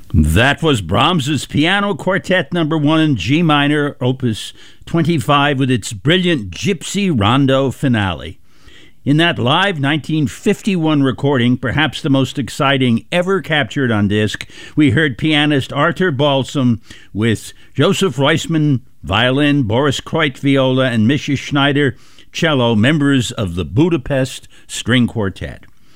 That was Brahms's Piano Quartet No. 1 in G minor, Opus 25, with its brilliant Gypsy Rondo finale. In that live 1951 recording, perhaps the most exciting ever captured on disc, we heard pianist Arthur Balsam with Joseph Reisman violin, Boris Kreut viola, and Mischa Schneider cello, members of the Budapest String Quartet.